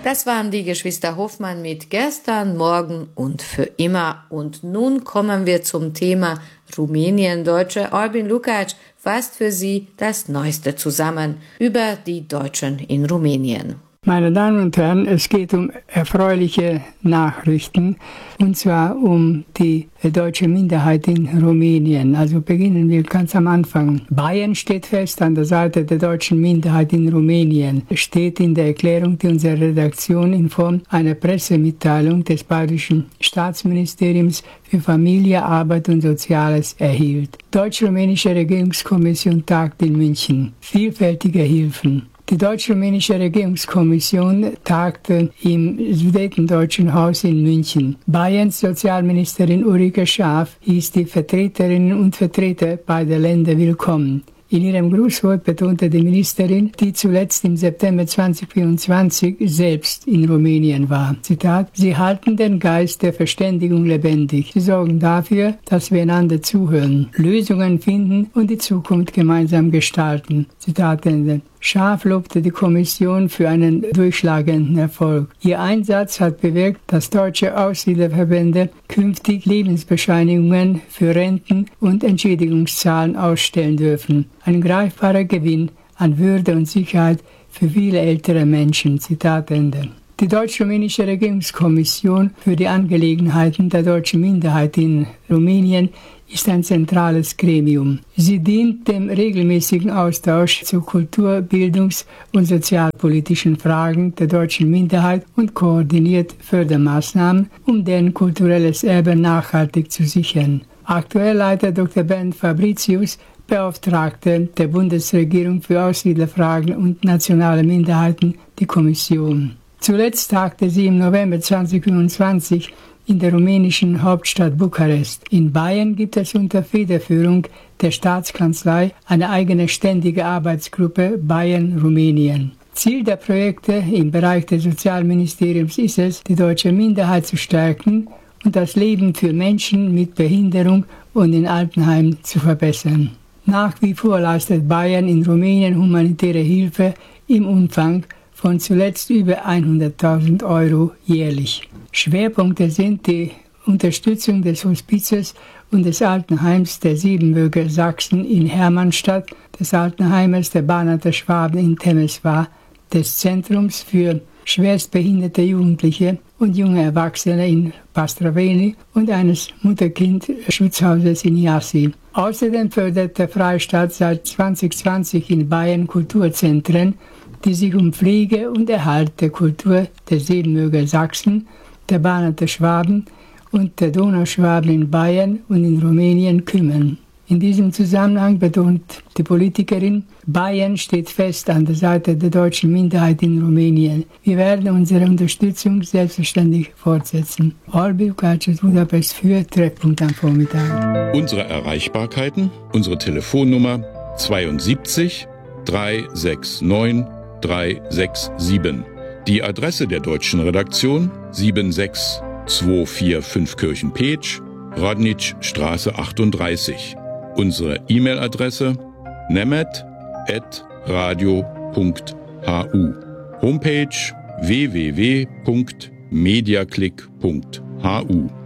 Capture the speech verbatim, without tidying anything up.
Das waren die Geschwister Hofmann mit Gestern, Morgen und für immer. Und nun kommen wir zum Thema Rumänien. Deutsche Albin Lukács fasst für Sie das Neueste zusammen über die Deutschen in Rumänien. Meine Damen und Herren, es geht um erfreuliche Nachrichten, und zwar um die deutsche Minderheit in Rumänien. Also beginnen wir ganz am Anfang. Bayern steht fest an der Seite der deutschen Minderheit in Rumänien. Es steht in der Erklärung, die unsere Redaktion in Form einer Pressemitteilung des Bayerischen Staatsministeriums für Familie, Arbeit und Soziales erhielt. Deutsch-rumänische Regierungskommission tagt in München. Vielfältige Hilfen. Die deutsch-rumänische Regierungskommission tagte im Sudetendeutschen Haus in München. Bayerns Sozialministerin Ulrike Schaaf hieß die Vertreterinnen und Vertreter beider Länder willkommen. In ihrem Grußwort betonte die Ministerin, die zuletzt im September zweitausendvierundzwanzig selbst in Rumänien war. Zitat: Sie halten den Geist der Verständigung lebendig. Sie sorgen dafür, dass wir einander zuhören, Lösungen finden und die Zukunft gemeinsam gestalten. Zitat Ende. Schaaf lobte die Kommission für einen durchschlagenden Erfolg. Ihr Einsatz hat bewirkt, dass deutsche Aussiedlerverbände künftig Lebensbescheinigungen für Renten und Entschädigungszahlen ausstellen dürfen. Ein greifbarer Gewinn an Würde und Sicherheit für viele ältere Menschen. Zitat Ende. Die deutsch-rumänische Regierungskommission für die Angelegenheiten der deutschen Minderheit in Rumänien ist ein zentrales Gremium. Sie dient dem regelmäßigen Austausch zu Kultur-, Bildungs- und sozialpolitischen Fragen der deutschen Minderheit und koordiniert Fördermaßnahmen, um deren kulturelles Erbe nachhaltig zu sichern. Aktuell leitet Doktor Bernd Fabricius, Beauftragter der Bundesregierung für Aussiedlerfragen und nationale Minderheiten, die Kommission. Zuletzt tagte sie im November zweitausendfünfundzwanzig in der rumänischen Hauptstadt Bukarest. In Bayern gibt es unter Federführung der Staatskanzlei eine eigene ständige Arbeitsgruppe Bayern-Rumänien. Ziel der Projekte im Bereich des Sozialministeriums ist es, die deutsche Minderheit zu stärken und das Leben für Menschen mit Behinderung und in Altenheimen zu verbessern. Nach wie vor leistet Bayern in Rumänien humanitäre Hilfe im Umfang von zuletzt über hunderttausend Euro jährlich. Schwerpunkte sind die Unterstützung des Hospizes und des Altenheims der Siebenbürger Sachsen in Hermannstadt, des Altenheimes der Banater Schwaben in Temeswar, des Zentrums für schwerstbehinderte Jugendliche und junge Erwachsene in Pastraveni und eines Mutter-Kind-Schutzhauses in Iași. Außerdem fördert der Freistaat seit zweitausendzwanzig in Bayern Kulturzentren, die sich um Pflege und Erhalt der Kultur der Siebenbürger Sachsen, der Banater Schwaben und der Donauschwaben in Bayern und in Rumänien kümmern. In diesem Zusammenhang betont die Politikerin, Bayern steht fest an der Seite der deutschen Minderheit in Rumänien. Wir werden unsere Unterstützung selbstverständlich fortsetzen. Albin Lukács, Budapest für Treffpunkt am Vormittag. Unsere Erreichbarkeiten, unsere Telefonnummer zweiundsiebzig dreihundertneunundsechzig drei sechs sieben. Die Adresse der deutschen Redaktion sieben sechs zwei vier fünf Kirchen-Petsch, Radničstraße achtunddreißig. Unsere E-Mail-Adresse nemet at radio punkt hu. Homepage w w w punkt mediaclick punkt hu.